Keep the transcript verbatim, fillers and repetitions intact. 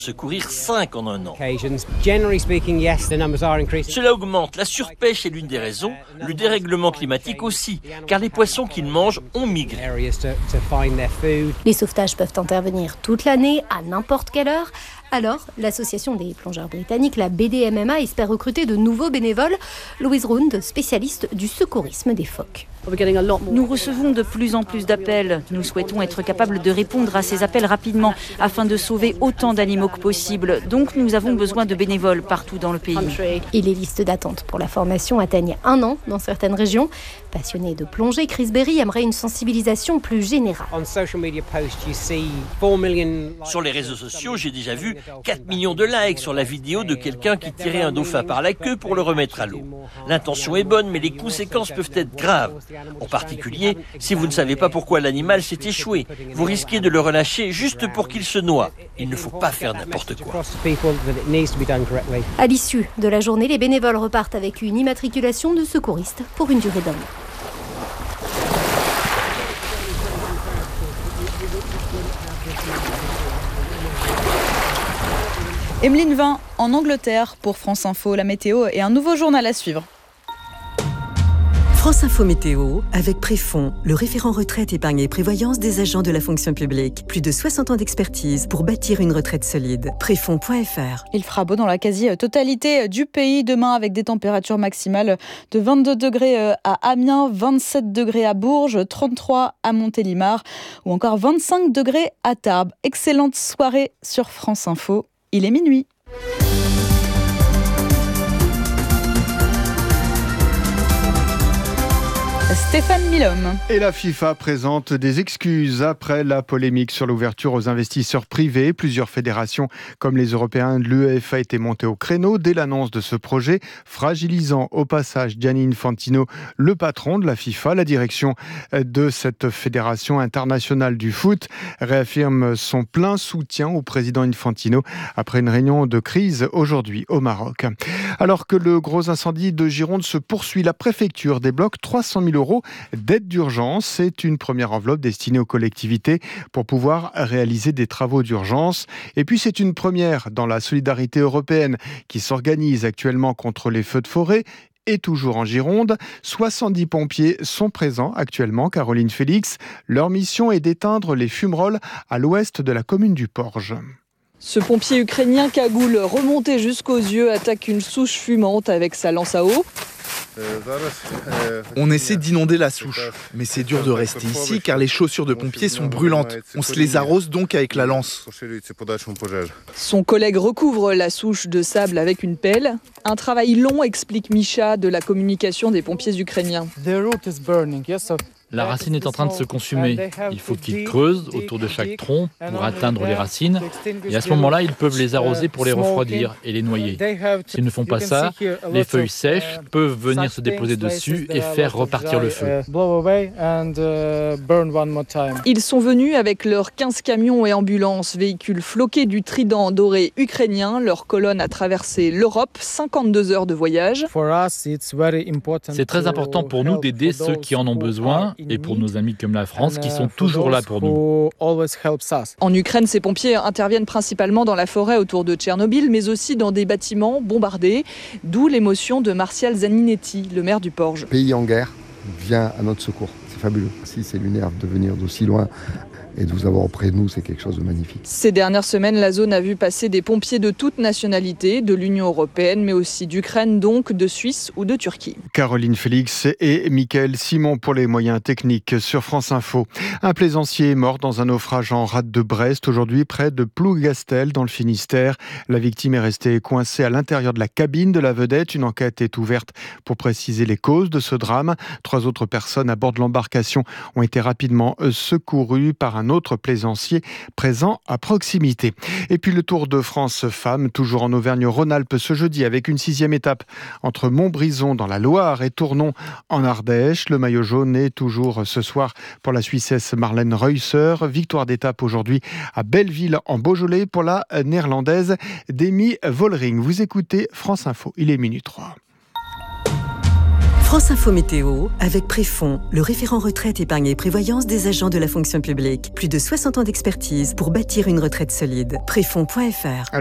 secourir cinq en un an. Cela augmente. La surpêche est l'une des raisons, le dérèglement climatique aussi, car les poissons qu'ils mangent ont migré. Les sauvetages peuvent intervenir toute l'année, à n'importe quelle heure. Alors, l'association des plongeurs britanniques, la B D M M A, espère recruter de nouveaux bénévoles. Louise Round, spécialiste du secourisme des phoques. Nous recevons de plus en plus d'appels. Nous souhaitons être capables de répondre à ces appels rapidement afin de sauver autant d'animaux que possible. Donc nous avons besoin de bénévoles partout dans le pays. Et les listes d'attente pour la formation atteignent un an dans certaines régions. Passionné de plongée, Chris Berry aimerait une sensibilisation plus générale. Sur les réseaux sociaux, j'ai déjà vu quatre millions de likes sur la vidéo de quelqu'un qui tirait un dauphin par la queue pour le remettre à l'eau. L'intention est bonne, mais les conséquences peuvent être graves. En particulier, si vous ne savez pas pourquoi l'animal s'est échoué, vous risquez de le relâcher juste pour qu'il se noie. Il ne faut pas faire n'importe quoi. À l'issue de la journée, les bénévoles repartent avec une immatriculation de secouriste pour une durée d'un an. Emeline Vin, en Angleterre, pour France Info, la météo et un nouveau journal à suivre. France Info Météo, avec Préfonds, le référent retraite, épargne et prévoyance des agents de la fonction publique. Plus de soixante ans d'expertise pour bâtir une retraite solide. Préfonds point f r. Il fera beau dans la quasi-totalité du pays demain avec des températures maximales de vingt-deux degrés à Amiens, vingt-sept degrés à Bourges, trente-trois à Montélimar ou encore vingt-cinq degrés à Tarbes. Excellente soirée sur France Info. Il est minuit. Stéphane Milhomme. Et la FIFA présente des excuses après la polémique sur l'ouverture aux investisseurs privés. Plusieurs fédérations, comme les Européens de l'UEFA, étaient montées au créneau dès l'annonce de ce projet, fragilisant au passage Gianni Infantino, le patron de la FIFA. La direction de cette fédération internationale du foot réaffirme son plein soutien au président Infantino après une réunion de crise aujourd'hui au Maroc. Alors que le gros incendie de Gironde se poursuit, la préfecture débloque trois cent mille euros d'aide d'urgence. C'est une première enveloppe destinée aux collectivités pour pouvoir réaliser des travaux d'urgence. Et puis c'est une première dans la solidarité européenne qui s'organise actuellement contre les feux de forêt. Et toujours en Gironde, soixante-dix pompiers sont présents actuellement, Caroline Félix. Leur mission est d'éteindre les fumerolles à l'ouest de la commune du Porge. Ce pompier ukrainien cagoule remonté jusqu'aux yeux attaque une souche fumante avec sa lance à eau. On essaie d'inonder la souche, mais c'est dur de rester ici car les chaussures de pompiers sont brûlantes. On se les arrose donc avec la lance. Son collègue recouvre la souche de sable avec une pelle. Un travail long, explique Misha de la communication des pompiers ukrainiens. La racine est en train de se consumer. Il faut qu'ils creusent autour de chaque tronc pour atteindre les racines. Et à ce moment-là, ils peuvent les arroser pour les refroidir et les noyer. S'ils ne font pas ça, les feuilles sèches peuvent venir se déposer dessus et faire repartir le feu. Ils sont venus avec leurs quinze camions et ambulances, véhicules floqués du trident doré ukrainien. Leur colonne a traversé l'Europe, cinquante-deux heures de voyage. C'est très important pour nous d'aider ceux qui en ont besoin. Et pour nos amis comme la France qui sont toujours là pour nous. En Ukraine, ces pompiers interviennent principalement dans la forêt autour de Tchernobyl, mais aussi dans des bâtiments bombardés, d'où l'émotion de Martial Zaninetti, le maire du Porge. Le pays en guerre vient à notre secours, c'est fabuleux. Si c'est lunaire de venir d'aussi loin et de vous avoir auprès de nous, c'est quelque chose de magnifique. Ces dernières semaines, la zone a vu passer des pompiers de toutes nationalités, de l'Union européenne, mais aussi d'Ukraine, donc de Suisse ou de Turquie. Caroline Félix et Mickaël Simon pour les moyens techniques sur France Info. Un plaisancier est mort dans un naufrage en rade de Brest, aujourd'hui près de Plougastel, dans le Finistère. La victime est restée coincée à l'intérieur de la cabine de la vedette. Une enquête est ouverte pour préciser les causes de ce drame. Trois autres personnes à bord de l'embarcation ont été rapidement secourues par un un autre plaisancier présent à proximité. Et puis le Tour de France Femmes, toujours en Auvergne-Rhône-Alpes ce jeudi, avec une sixième étape entre Montbrison dans la Loire et Tournon en Ardèche. Le maillot jaune est toujours ce soir pour la Suissesse Marlène Reusser. Victoire d'étape aujourd'hui à Belleville en Beaujolais pour la néerlandaise Demi Vollering. Vous écoutez France Info, il est minuit trois. France Info Météo, avec Préfond, le référent retraite, épargne et prévoyance des agents de la fonction publique. Plus de soixante ans d'expertise pour bâtir une retraite solide. Préfond point F R.